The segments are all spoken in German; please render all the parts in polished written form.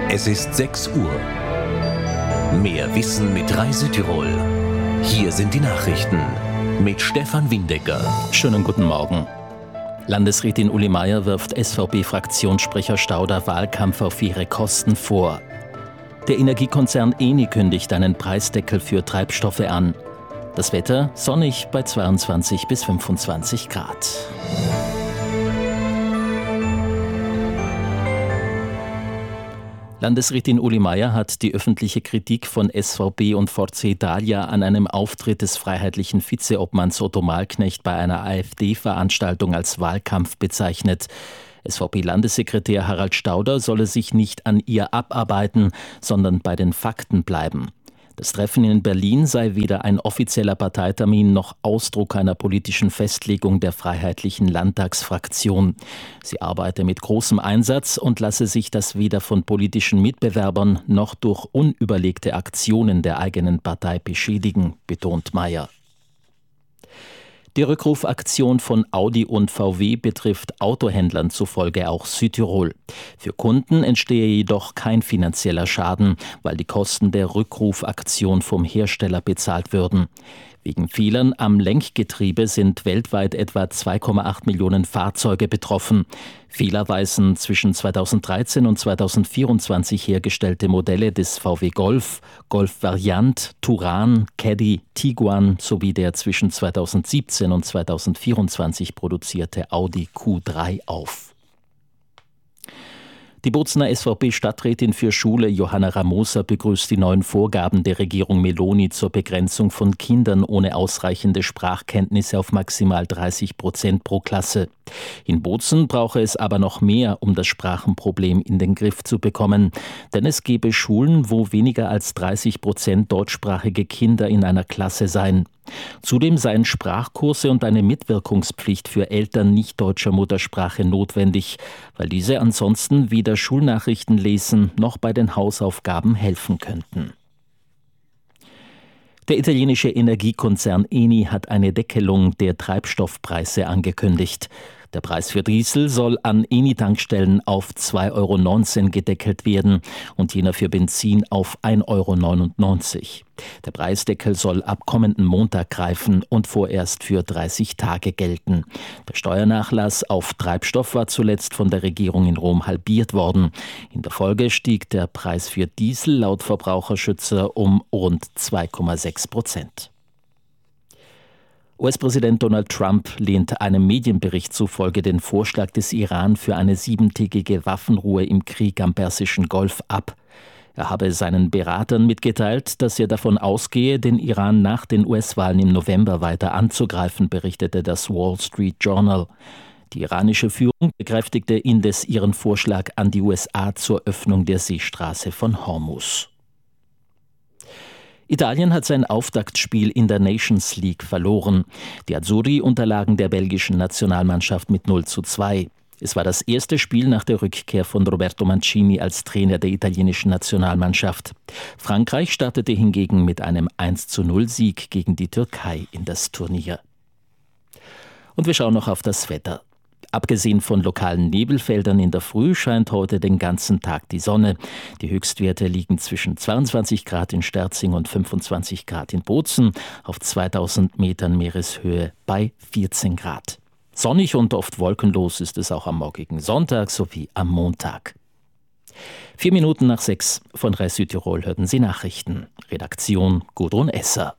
Es ist 6 Uhr. Mehr Wissen mit Reisetirol. Hier sind die Nachrichten mit Stefan Windecker. Schönen guten Morgen. Landesrätin Uli Meier wirft SVP-Fraktionssprecher Stauder Wahlkampf auf ihre Kosten vor. Der Energiekonzern Eni kündigt einen Preisdeckel für Treibstoffe an. Das Wetter sonnig bei 22 bis 25 Grad. Landesrätin Uli Meier hat die öffentliche Kritik von SVP und Forza Italia an einem Auftritt des freiheitlichen Vizeobmanns Otto Malknecht bei einer AfD-Veranstaltung als Wahlkampf bezeichnet. SVP-Landessekretär Harald Stauder solle sich nicht an ihr abarbeiten, sondern bei den Fakten bleiben. Das Treffen in Berlin sei weder ein offizieller Parteitermin noch Ausdruck einer politischen Festlegung der Freiheitlichen Landtagsfraktion. Sie arbeite mit großem Einsatz und lasse sich das weder von politischen Mitbewerbern noch durch unüberlegte Aktionen der eigenen Partei beschädigen, betont Meier. Die Rückrufaktion von Audi und VW betrifft Autohändlern zufolge auch Südtirol. Für Kunden entstehe jedoch kein finanzieller Schaden, weil die Kosten der Rückrufaktion vom Hersteller bezahlt würden. Wegen Fehlern am Lenkgetriebe sind weltweit etwa 2,8 Millionen Fahrzeuge betroffen. Fehler weisen zwischen 2013 und 2024 hergestellte Modelle des VW Golf, Golf Variant, Touran, Caddy, Tiguan sowie der zwischen 2017 und 2024 produzierte Audi Q3 auf. Die Bozener SVP-Stadträtin für Schule Johanna Ramosa begrüßt die neuen Vorgaben der Regierung Meloni zur Begrenzung von Kindern ohne ausreichende Sprachkenntnisse auf maximal 30% pro Klasse. In Bozen brauche es aber noch mehr, um das Sprachenproblem in den Griff zu bekommen. Denn es gebe Schulen, wo weniger als 30% deutschsprachige Kinder in einer Klasse seien. Zudem seien Sprachkurse und eine Mitwirkungspflicht für Eltern nicht deutscher Muttersprache notwendig, weil diese ansonsten weder Schulnachrichten lesen noch bei den Hausaufgaben helfen könnten. Der italienische Energiekonzern Eni hat eine Deckelung der Treibstoffpreise angekündigt. Der Preis für Diesel soll an Eni-Tankstellen auf 2,19 € gedeckelt werden und jener für Benzin auf 1,99 €. Der Preisdeckel soll ab kommenden Montag greifen und vorerst für 30 Tage gelten. Der Steuernachlass auf Treibstoff war zuletzt von der Regierung in Rom halbiert worden. In der Folge stieg der Preis für Diesel laut Verbraucherschützer um rund 2,6%. US-Präsident Donald Trump lehnt einem Medienbericht zufolge den Vorschlag des Iran für eine 7-tägige Waffenruhe im Krieg am Persischen Golf ab. Er habe seinen Beratern mitgeteilt, dass er davon ausgehe, den Iran nach den US-Wahlen im November weiter anzugreifen, berichtete das Wall Street Journal. Die iranische Führung bekräftigte indes ihren Vorschlag an die USA zur Öffnung der Seestraße von Hormuz. Italien hat sein Auftaktspiel in der Nations League verloren. Die Azzurri unterlagen der belgischen Nationalmannschaft mit 0:2. Es war das erste Spiel nach der Rückkehr von Roberto Mancini als Trainer der italienischen Nationalmannschaft. Frankreich startete hingegen mit einem 1:0-Sieg gegen die Türkei in das Turnier. Und wir schauen noch auf das Wetter. Abgesehen von lokalen Nebelfeldern in der Früh scheint heute den ganzen Tag die Sonne. Die Höchstwerte liegen zwischen 22 Grad in Sterzing und 25 Grad in Bozen, auf 2000 Metern Meereshöhe bei 14 Grad. Sonnig und oft wolkenlos ist es auch am morgigen Sonntag sowie am Montag. 4 Minuten nach 6 von Rai Südtirol hörten Sie Nachrichten. Redaktion Gudrun Esser.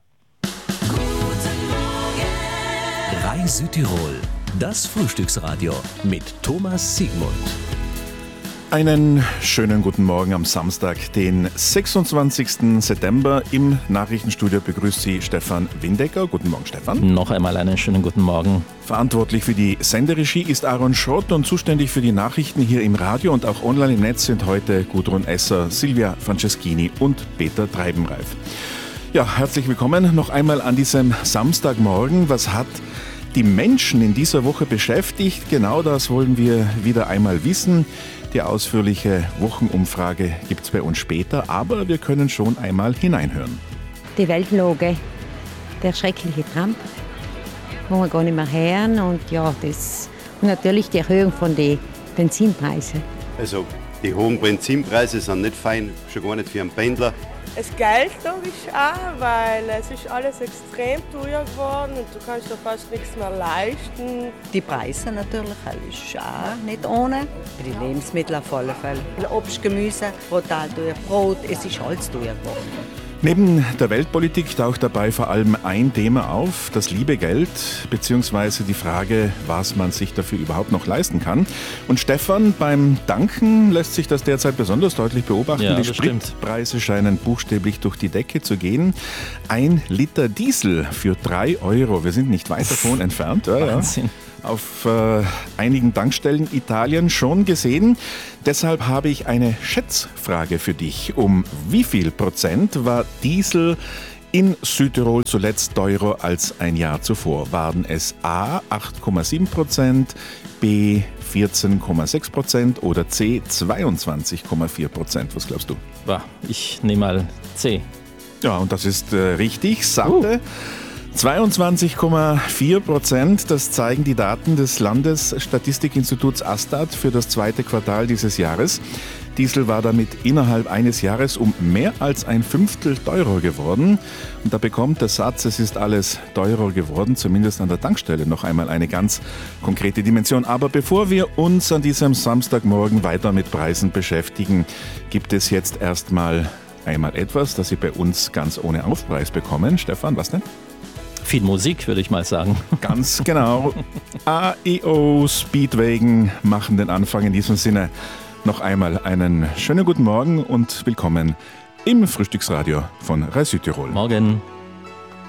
Rai Südtirol. Das Frühstücksradio mit Thomas Siegmund. Einen schönen guten Morgen am Samstag, den 26. September. Im Nachrichtenstudio begrüßt Sie Stefan Windecker. Guten Morgen, Stefan. Noch einmal einen schönen guten Morgen. Verantwortlich für die Senderegie ist Aaron Schott und zuständig für die Nachrichten hier im Radio und auch online im Netz sind heute Gudrun Esser, Silvia Franceschini und Peter Treibenreif. Ja, herzlich willkommen noch einmal an diesem Samstagmorgen. Was hat die Menschen in dieser Woche beschäftigt? Genau das wollen wir wieder einmal wissen. Die ausführliche Wochenumfrage gibt es bei uns später, aber wir können schon einmal hineinhören. Die Weltlage, der schreckliche Trump, wo wir gar nicht mehr hören und ja, das und natürlich die Erhöhung von den Benzinpreisen. Also die hohen Benzinpreise sind nicht fein, schon gar nicht für einen Pendler. Das Geld logisch auch, weil es ist alles extrem teuer geworden und du kannst dir fast nichts mehr leisten. Die Preise natürlich, ist auch nicht ohne. Die Lebensmittel auf alle Fälle. Obst, Gemüse, total teuer, Brot, es ist alles teuer geworden. Neben der Weltpolitik taucht dabei vor allem ein Thema auf, das liebe Geld, beziehungsweise die Frage, was man sich dafür überhaupt noch leisten kann. Und Stefan, beim Tanken lässt sich das derzeit besonders deutlich beobachten. Ja, die Spritpreise scheinen buchstäblich durch die Decke zu gehen. 1 Liter Diesel für 3 €. Wir sind nicht weit davon entfernt. Wahnsinn. Auf einigen Tankstellen Italien schon gesehen. Deshalb habe ich eine Schätzfrage für dich. Um wie viel Prozent war Diesel in Südtirol zuletzt teurer als ein Jahr zuvor? Waren es A 8,7%, B 14,6% oder C 22,4%? Was glaubst du? Ich nehme mal C. Ja, und das ist richtig. Satte 22,4%, das zeigen die Daten des Landesstatistikinstituts Astat für das zweite Quartal dieses Jahres. Diesel war damit innerhalb eines Jahres um mehr als ein Fünftel teurer geworden. Und da bekommt der Satz, es ist alles teurer geworden, zumindest an der Tankstelle, noch einmal eine ganz konkrete Dimension. Aber bevor wir uns an diesem Samstagmorgen weiter mit Preisen beschäftigen, gibt es jetzt einmal etwas, das Sie bei uns ganz ohne Aufpreis bekommen. Stefan, was denn? Viel Musik, würde ich mal sagen. Ganz genau. AEO Speedwagon machen den Anfang. In diesem Sinne noch einmal einen schönen guten Morgen und willkommen im Frühstücksradio von Rai Südtirol. Morgen.